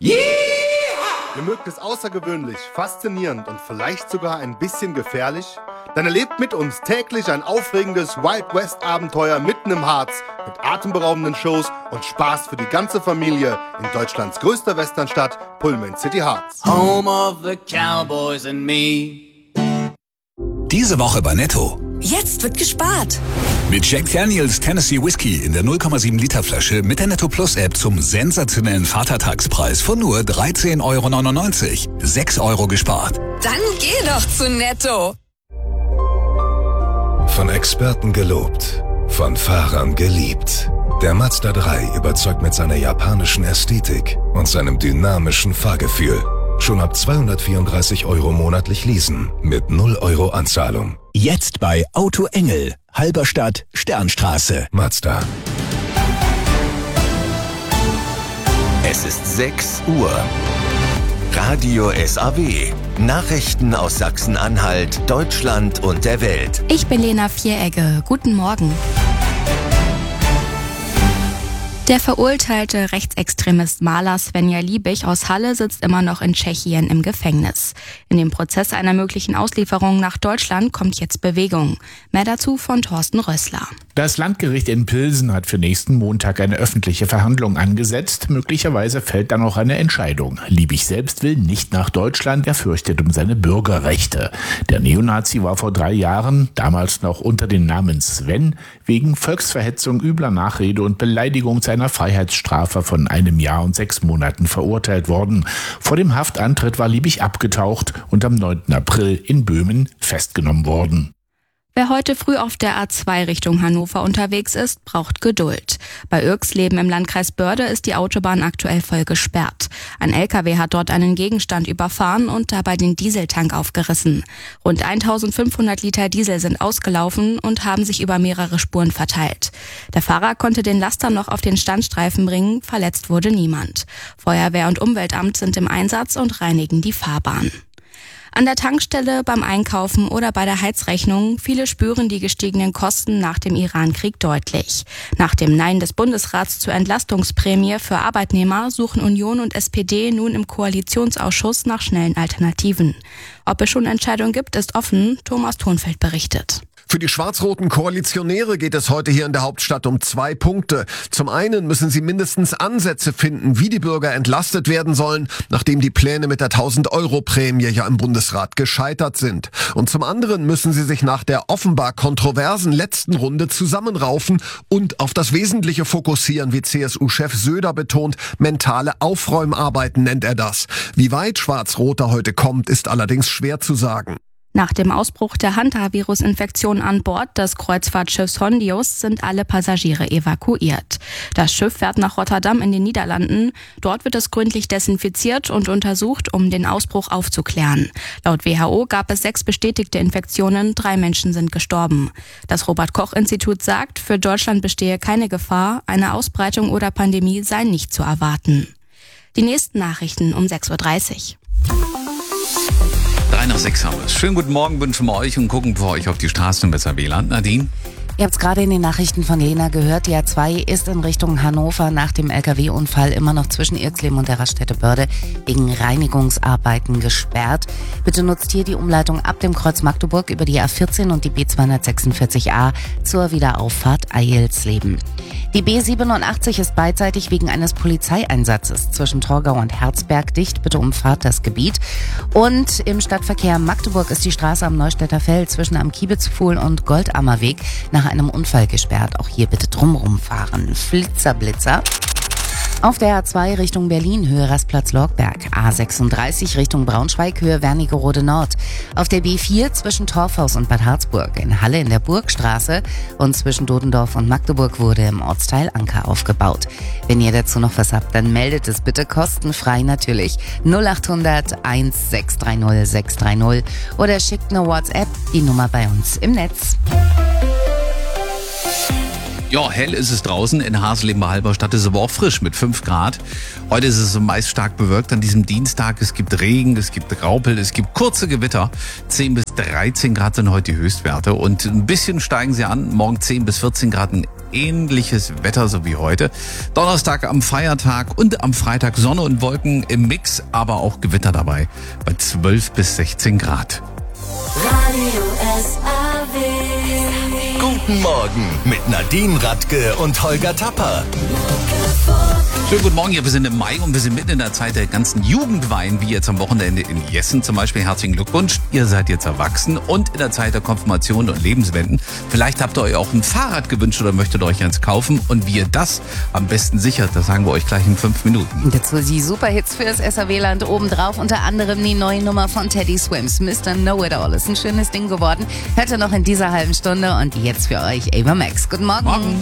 Ihr mögt es außergewöhnlich, faszinierend und vielleicht sogar ein bisschen gefährlich? Dann erlebt mit uns täglich ein aufregendes Wild West Abenteuer mitten im Harz mit atemberaubenden Shows und Spaß für die ganze Familie in Deutschlands größter Westernstadt, Pullman City Harz. Home of the Cowboys and me. Diese Woche bei Netto. Jetzt wird gespart. Mit Jack Daniels Tennessee Whiskey in der 0,7 Liter Flasche mit der Netto Plus App zum sensationellen Vatertagspreis von nur 13,99 €. 6 € gespart. Dann geh doch zu Netto. Von Experten gelobt, von Fahrern geliebt. Der Mazda 3 überzeugt mit seiner japanischen Ästhetik und seinem dynamischen Fahrgefühl. Schon ab 234 € monatlich leasen mit 0 € Anzahlung. Jetzt bei Auto Engel, Halberstadt, Sternstraße. Mazda. Es ist 6 Uhr. Radio SAW. Nachrichten aus Sachsen-Anhalt, Deutschland und der Welt. Ich bin Lena Vieregge. Guten Morgen. Der verurteilte Rechtsextremist Maler Svenja Liebig aus Halle sitzt immer noch in Tschechien im Gefängnis. In dem Prozess einer möglichen Auslieferung nach Deutschland kommt jetzt Bewegung. Mehr dazu von Thorsten Rössler. Das Landgericht in Pilsen hat für nächsten Montag eine öffentliche Verhandlung angesetzt. Möglicherweise fällt dann auch eine Entscheidung. Liebig selbst will nicht nach Deutschland, er fürchtet um seine Bürgerrechte. Der Neonazi war vor 3 Jahren, damals noch unter dem Namen Sven, wegen Volksverhetzung, übler Nachrede und Beleidigung zu einer Freiheitsstrafe von 1 Jahr und 6 Monaten verurteilt worden. Vor dem Haftantritt war Liebig abgetaucht und am 9. April in Böhmen festgenommen worden. Wer heute früh auf der A2 Richtung Hannover unterwegs ist, braucht Geduld. Bei Irxleben im Landkreis Börde ist die Autobahn aktuell voll gesperrt. Ein LKW hat dort einen Gegenstand überfahren und dabei den Dieseltank aufgerissen. Rund 1500 Liter Diesel sind ausgelaufen und haben sich über mehrere Spuren verteilt. Der Fahrer konnte den Laster noch auf den Standstreifen bringen, verletzt wurde niemand. Feuerwehr und Umweltamt sind im Einsatz und reinigen die Fahrbahn. An der Tankstelle, beim Einkaufen oder bei der Heizrechnung, viele spüren die gestiegenen Kosten nach dem Irankrieg deutlich. Nach dem Nein des Bundesrats zur Entlastungsprämie für Arbeitnehmer suchen Union und SPD nun im Koalitionsausschuss nach schnellen Alternativen. Ob es schon Entscheidungen gibt, ist offen, Thomas Thonfeld berichtet. Für die schwarz-roten Koalitionäre geht es heute hier in der Hauptstadt um 2 Punkte. Zum einen müssen sie mindestens Ansätze finden, wie die Bürger entlastet werden sollen, nachdem die Pläne mit der 1000-Euro-Prämie ja im Bundesrat gescheitert sind. Und zum anderen müssen sie sich nach der offenbar kontroversen letzten Runde zusammenraufen und auf das Wesentliche fokussieren, wie CSU-Chef Söder betont. Mentale Aufräumarbeiten nennt er das. Wie weit Schwarz-Roter heute kommt, ist allerdings schwer zu sagen. Nach dem Ausbruch der Hantavirus-Infektion an Bord des Kreuzfahrtschiffs Hondius sind alle Passagiere evakuiert. Das Schiff fährt nach Rotterdam in den Niederlanden. Dort wird es gründlich desinfiziert und untersucht, um den Ausbruch aufzuklären. Laut WHO gab es 6 bestätigte Infektionen, 3 Menschen sind gestorben. Das Robert-Koch-Institut sagt, für Deutschland bestehe keine Gefahr, eine Ausbreitung oder Pandemie sei nicht zu erwarten. Die nächsten Nachrichten um 6:30 Uhr. 3 nach 6 haben wir es. Schönen guten Morgen wünschen wir euch und gucken für euch auf die Straßen im WLAN. Nadine? Ihr habt es gerade in den Nachrichten von Lena gehört. Die A2 ist in Richtung Hannover nach dem LKW-Unfall immer noch zwischen Irxleben und der Raststätte Börde wegen Reinigungsarbeiten gesperrt. Bitte nutzt hier die Umleitung ab dem Kreuz Magdeburg über die A14 und die B246a zur Wiederauffahrt Eilsleben. Die B87 ist beidseitig wegen eines Polizeieinsatzes zwischen Torgau und Herzberg dicht. Bitte umfahrt das Gebiet. Und im Stadtverkehr Magdeburg ist die Straße am Neustädter Feld zwischen am Kiebitzpfuhl und Goldammerweg nach einem Unfall gesperrt. Auch hier bitte drumrum fahren. Blitzer. Auf der A2 Richtung Berlin, Höhe Rastplatz Lorgberg. A36 Richtung Braunschweig, Höhe Wernigerode Nord. Auf der B4 zwischen Torfhaus und Bad Harzburg. In Halle in der Burgstraße und zwischen Dodendorf und Magdeburg wurde im Ortsteil Anker aufgebaut. Wenn ihr dazu noch was habt, dann meldet es bitte kostenfrei natürlich. 0800 1630 630 oder schickt eine WhatsApp, die Nummer bei uns im Netz. Ja, hell ist es draußen. In Hasleben bei Halberstadt ist es aber auch frisch mit 5 Grad. Heute ist es meist stark bewölkt an diesem Dienstag. Es gibt Regen, es gibt Graupel, es gibt kurze Gewitter. 10 bis 13 Grad sind heute die Höchstwerte. Und ein bisschen steigen sie an. Morgen 10 bis 14 Grad, ein ähnliches Wetter so wie heute. Donnerstag am Feiertag und am Freitag Sonne und Wolken im Mix, aber auch Gewitter dabei bei 12 bis 16 Grad. Radio SAW. Guten Morgen mit Nadine Radke und Holger Tapper. Schönen guten Morgen, wir sind im Mai und wir sind mitten in der Zeit der ganzen Jugendweihen, wie jetzt am Wochenende in Jessen zum Beispiel. Herzlichen Glückwunsch, ihr seid jetzt erwachsen und in der Zeit der Konfirmation und Lebenswenden. Vielleicht habt ihr euch auch ein Fahrrad gewünscht oder möchtet euch eins kaufen und wie ihr das am besten sichert, das sagen wir euch gleich in 5 Minuten. Dazu die Superhits fürs SAW-Land obendrauf, unter anderem die neue Nummer von Teddy Swims, Mr. Know-It-All. Ist ein schönes Ding geworden. Hört ihr noch in dieser halben Stunde und jetzt für euch Ava Max. Guten Morgen.